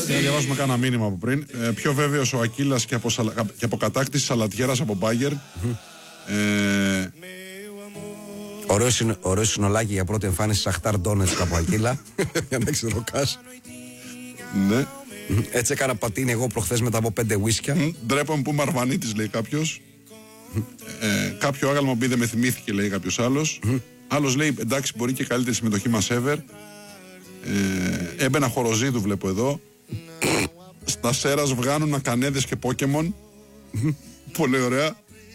Να διαβάσουμε κάνα μήνυμα από πριν. Πιο βέβαιος ο Ακύλας και από κατάκτηση Σαλατιέρας από Μπάγκερ. Ωραίο συνολάκι για πρώτη εμφάνιση Σαχτάρ Ντόνετσκ από Ακύλα. Για να έχεις ροκάς. Ναι. Έτσι έκανα πατίνι εγώ προχθές μετά από 5 ουίσκια. Ντρέπαμε που είμαι Αρβανίτης, λέει κάποιος. Κάποιο άγαλμα που δεν με θυμήθηκε, λέει κάποιος άλλος. Άλλος λέει εντάξει, μπορεί και καλύτερη συμμετοχή μας ever. Έμπαινα Χοροζίδου, βλέπω εδώ. Στα Σέρας βγάνουν ακανέδες και Πόκεμον. Πολύ ωραία.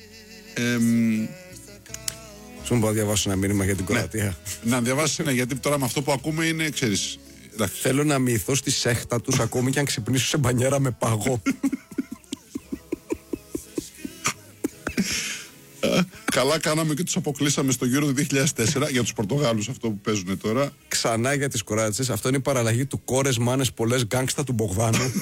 Σου μπορώ να διαβάσω ένα μήνυμα για την Κροατία. Να διαβάσεις ένα, γιατί τώρα με αυτό που ακούμε είναι, ξέρεις. Θέλω να μυηθώ στη σέχτα τους ακόμη και αν ξυπνήσω σε μπανιέρα με παγό. Καλά κάναμε και τους αποκλείσαμε στο Euro του 2004 για τους Πορτογάλους, αυτό που παίζουν τώρα. Ξανά για τις Κροάτες. Αυτό είναι η παραλλαγή του κόρες, μάνες, πολλές γκάγκστα του Μπογδάνου.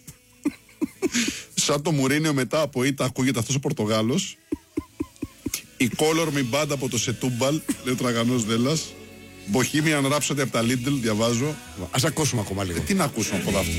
Σαν το Μουρίνιο μετά από ήττα ακούγεται αυτός ο Πορτογάλος. Η Color Me Band από το Σετούμπαλ, λέει ο Τραγανός Δέλλας. Bohemian Rhapsody από τα Lidl, διαβάζω. Ας ακούσουμε ακόμα λίγο. Τι να ακούσουμε από αυτό.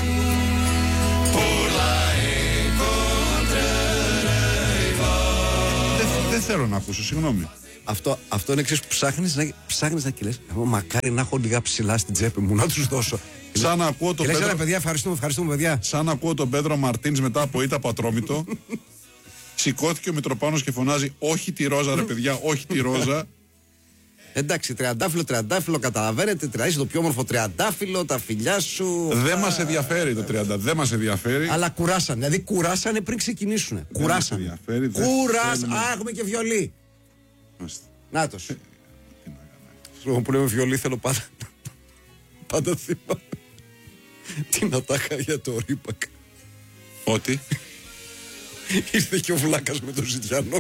Δεν θέλω να ακούσω, συγγνώμη. Αυτό είναι εξής που ψάχνεις να κυλές. Μακάρι να έχω λίγα ψηλά στην τσέπη μου να τους δώσω. Σαν να ακούω τον Πέτρο. Παιδιά, ευχαριστούμε, παιδιά. Σαν να ακούω τον Πέτρο Μαρτίνς μετά από ήττα από Ατρόμητο. Σηκώθηκε ο Μητροπάνος και φωνάζει όχι τη ρόζα, ρε παιδιά, όχι τη ρόζα. Εντάξει, τριαντάφυλλο, καταλαβαίνετε, είσαι το πιο όμορφο τριαντάφυλλο, τα φιλιά σου. Δεν μας ενδιαφέρει το 30, δεν μας ενδιαφέρει. Αλλά κουράσανε, δηλαδή κουράσανε πριν ξεκινήσουν. Κουράσανε. Έχουμε και βιολί. Νάτος. Εγώ που λέμε βιολί θέλω πάντα θυμάμαι την ατάκα για το Ρίπακ. Ότι ήρθε και ο Βλάκας με το ζητιανό.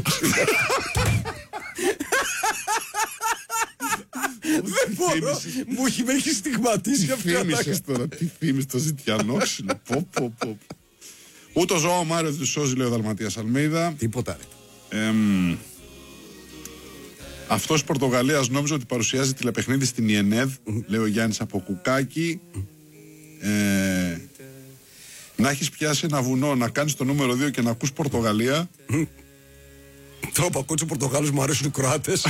Δεν μπορώ. Με έχει στιγματίσει αυτή η ατάκα. Τώρα τι θύμισες το ζητιανό ξύλο. Ούτω ζώο Μάριο του σώζει, λέει ο Δαλματίας Αλμέιδα. Τίποτα ρε. Αυτός Πορτογαλίας νόμιζε ότι παρουσιάζει τηλεπαιχνίδι στην ΙΕΝΕΔ, λέει ο Γιάννης από Κουκάκι. Να έχεις πιάσει ένα βουνό, να κάνεις το νούμερο 2 και να ακούς Πορτογαλία. Τώρα που ακούω τους Πορτογάλους μου αρέσουν οι Κροάτες.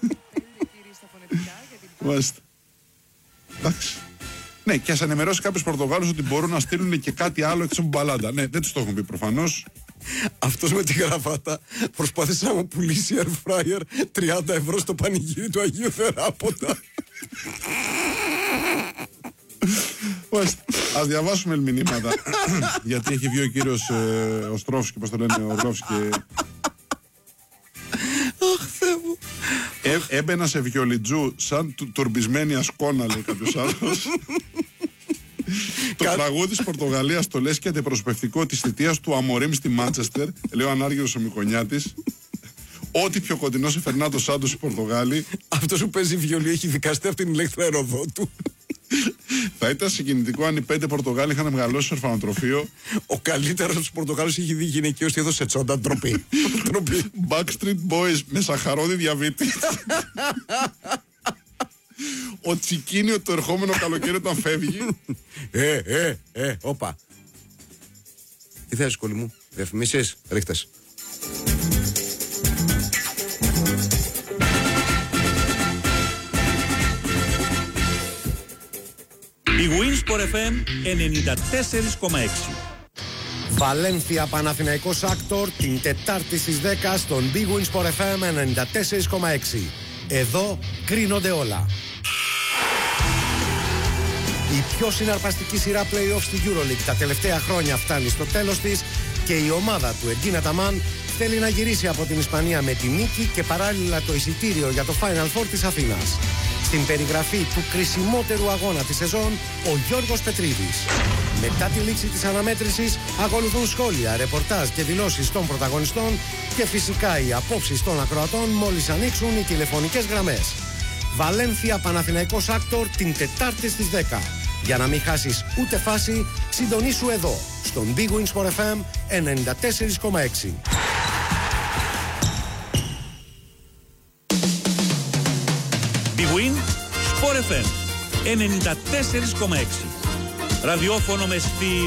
Μάλιστα. Εντάξει. Ναι, και ας ενημερώσει κάποιος Πορτογάλος ότι μπορούν να στείλουν και κάτι άλλο εκτός από μπαλάντα. Ναι, δεν τους το έχουν πει προφανώς. Αυτός με τη γραβάτα προσπάθησε να μου πουλήσει air fryer 30 ευρώ στο πανηγύρι του Αγίου Θεράποντα. Ας διαβάσουμε μηνύματα. Γιατί έχει βγει ο κύριος Οστρόφσκι, πώς το λένε, ο Ορλόφσκι. Αχ, Θεέ μου. Έμπαινα σε βιολιτζού σαν τουρμπισμένη ασκόνα, λέει κάποιος άλλος. Το τραγούδι της Πορτογαλίας το λες και αντιπροσωπευτικό της θητείας του Αμορίμ στη Μάντσεστερ, λέει ο Ανάργυρος ο Μικονιάτης. Ό,τι πιο κοντινό σε Φερνάντο Σάντος η Πορτογάλη. Αυτός που παίζει βιολί έχει δικαστεί από την ηλέκτρα αεροδότου. Θα ήταν συγκινητικό αν οι 5 Πορτογάλοι είχαν μεγαλώσει στο ορφανοτροφείο. Ο καλύτερος από τους Πορτογάλους έχει δει γυναικείος και έδωσε τσόντα ντροπή. Backstreet Boys με σαχαρόδι διαβήτη. Ο Τσικίνιο το ερχόμενο καλοκαίρι όταν φεύγει. Όπα. Τι θες κολλή μου, διαφημίσεις, ρίχτες. Η Winsport FM 94,6. Βαλένθια Παναθηναϊκός Άκτορ την Τετάρτη στις 10 στον Big Winsport FM 94,6. Εδώ κρίνονται όλα. Η πιο συναρπαστική σειρά play-off στη EuroLeague τα τελευταία χρόνια φτάνει στο τέλος της και η ομάδα του Εντίν Αταμάν θέλει να γυρίσει από την Ισπανία με τη νίκη και παράλληλα το εισιτήριο για το Final Four της Αθήνας. Στην περιγραφή του κρισιμότερου αγώνα της σεζόν, ο Γιώργος Πετρίδης. Μετά τη λήξη της αναμέτρησης ακολουθούν σχόλια, ρεπορτάζ και δηλώσεις των πρωταγωνιστών και φυσικά οι απόψεις των ακροατών μόλις ανοίξουν οι τηλεφωνικές γραμμές. Βαλένθια Παναθηναϊκός Άκτορ την Τετάρτη στις 10. Για να μην χάσεις ούτε φάση, συντονίσου εδώ, στον Big Win Sport FM 94,6. Big Win Sport FM 94,6. Ραδιόφωνο με